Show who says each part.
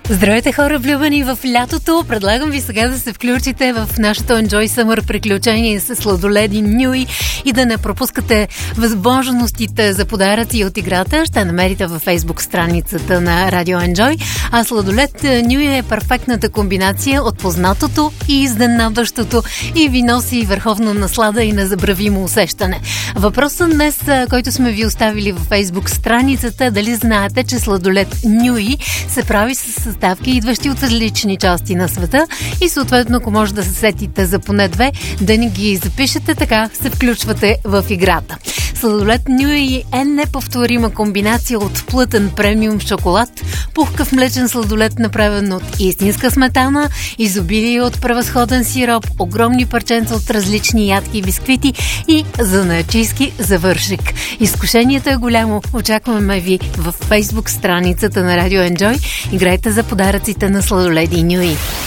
Speaker 1: Здравейте, хора, влюбени в лятото! Предлагам ви сега да се включите в нашото Enjoy Summer приключение с сладоледи Нюи и да не пропускате възможностите за подаръци от играта. Ще намерите във Facebook страницата на Radio Enjoy. А сладолед Нюи е перфектната комбинация от познатото и изненадващото и ви носи върховна наслада и незабравимо усещане. Въпросът днес, който сме ви оставили във Facebook страницата, дали знаете, че сладолед Нюи се прави с съставки, идващи от различни части на света и съответно, ако може да се сетите за поне две, да ни ги запишете, така се включвате в играта. Сладолед Нюи е неповторима комбинация от плътен премиум шоколад, пухкав млечен сладолед, направен от истинска сметана, изобилие от превъзходен сироп, огромни парченца от различни ядки и бисквити и занаятчийски завършек. Изкушението е голямо. Очакваме ви в Facebook страницата на Radio Enjoy. Играйте за подаръците на сладоледи Нюи.